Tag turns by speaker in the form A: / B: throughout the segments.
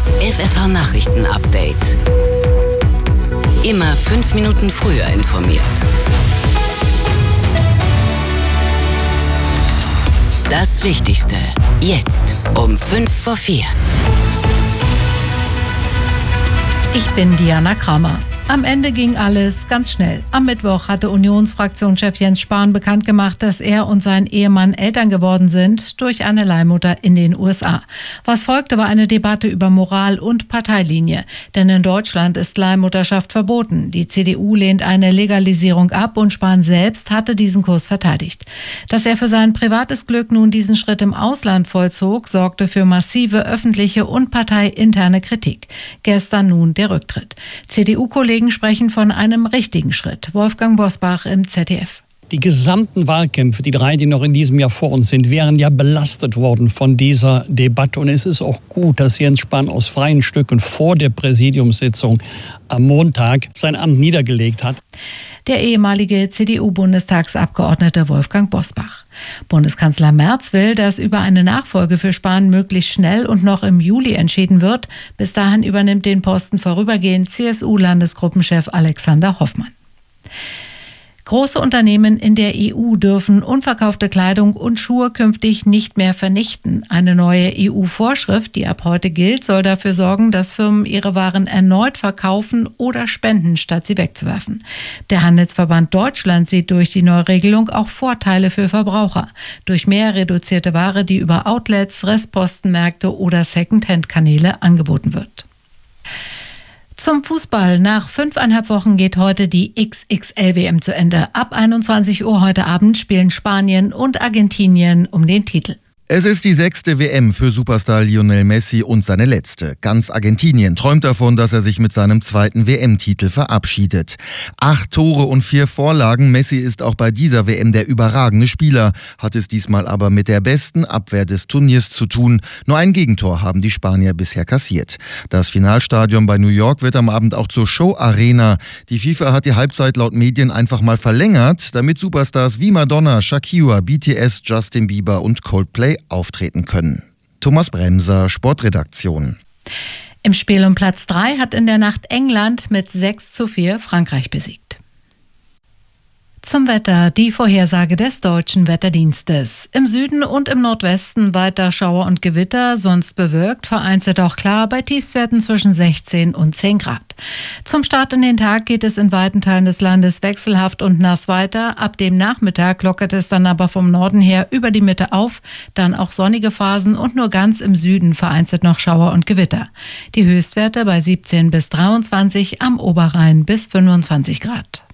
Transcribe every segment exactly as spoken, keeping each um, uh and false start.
A: Das F F H-Nachrichten-Update. Immer fünf Minuten früher informiert. Das Wichtigste. Jetzt um fünf vor vier.
B: Ich bin Diana Kramer. Am Ende ging alles ganz schnell. Am Mittwoch hatte Unionsfraktionschef Jens Spahn bekannt gemacht, dass er und sein Ehemann Eltern geworden sind durch eine Leihmutter in den U S A. Was folgte, war eine Debatte über Moral und Parteilinie. Denn in Deutschland ist Leihmutterschaft verboten. Die C D U lehnt eine Legalisierung ab und Spahn selbst hatte diesen Kurs verteidigt. Dass er für sein privates Glück nun diesen Schritt im Ausland vollzog, sorgte für massive öffentliche und parteiinterne Kritik. Gestern nun der Rücktritt. C D U-Kollegen sprechen von einem richtigen Schritt. Wolfgang Bosbach im Z D F.
C: Die gesamten Wahlkämpfe, die drei, die noch in diesem Jahr vor uns sind, wären ja belastet worden von dieser Debatte. Und es ist auch gut, dass Jens Spahn aus freien Stücken vor der Präsidiumssitzung am Montag sein Amt niedergelegt hat.
B: Der ehemalige C D U-Bundestagsabgeordnete Wolfgang Bosbach. Bundeskanzler Merz will, dass über eine Nachfolge für Spahn möglichst schnell und noch im Juli entschieden wird. Bis dahin übernimmt den Posten vorübergehend C S U-Landesgruppenchef Alexander Hoffmann. Große Unternehmen in der E U dürfen unverkaufte Kleidung und Schuhe künftig nicht mehr vernichten. Eine neue E U-Vorschrift, die ab heute gilt, soll dafür sorgen, dass Firmen ihre Waren erneut verkaufen oder spenden, statt sie wegzuwerfen. Der Handelsverband Deutschland sieht durch die Neuregelung auch Vorteile für Verbraucher. Durch mehr reduzierte Ware, die über Outlets, Restpostenmärkte oder Second-Hand-Kanäle angeboten wird. Zum Fußball. Nach fünfeinhalb Wochen geht heute die X X L W M zu Ende. Ab einundzwanzig Uhr heute Abend spielen Spanien und Argentinien um den Titel.
D: Es ist die sechste W M für Superstar Lionel Messi und seine letzte. Ganz Argentinien träumt davon, dass er sich mit seinem zweiten W M-Titel verabschiedet. Acht Tore und vier Vorlagen. Messi ist auch bei dieser W M der überragende Spieler, hat es diesmal aber mit der besten Abwehr des Turniers zu tun. Nur ein Gegentor haben die Spanier bisher kassiert. Das Finalstadion bei New York wird am Abend auch zur Show-Arena. Die FIFA hat die Halbzeit laut Medien einfach mal verlängert, damit Superstars wie Madonna, Shakira, B T S, Justin Bieber und Coldplay auftreten können. Thomas Bremser, Sportredaktion.
B: Im Spiel um Platz drei hat in der Nacht England mit sechs zu vier Frankreich besiegt. Zum Wetter, die Vorhersage des Deutschen Wetterdienstes. Im Süden und im Nordwesten weiter Schauer und Gewitter, sonst bewölkt, vereinzelt auch klar, bei Tiefstwerten zwischen sechzehn und zehn Grad. Zum Start in den Tag geht es in weiten Teilen des Landes wechselhaft und nass weiter. Ab dem Nachmittag lockert es dann aber vom Norden her über die Mitte auf, dann auch sonnige Phasen und nur ganz im Süden vereinzelt noch Schauer und Gewitter. Die Höchstwerte bei siebzehn bis dreiundzwanzig, am Oberrhein bis fünfundzwanzig Grad.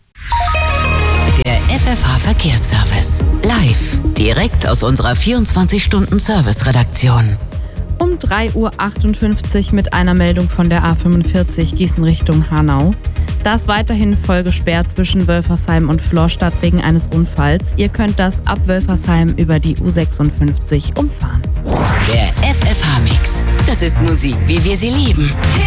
A: Der F F H-Verkehrsservice. Live. Direkt aus unserer vierundzwanzig-Stunden-Service-Redaktion.
E: Um drei Uhr achtundfünfzig mit einer Meldung von der A fünfundvierzig Gießen Richtung Hanau. Da ist weiterhin voll gesperrt zwischen Wölfersheim und Florstadt wegen eines Unfalls. Ihr könnt das ab Wölfersheim über die U sechsundfünfzig umfahren.
A: Der F F H-Mix. Das ist Musik, wie wir sie lieben.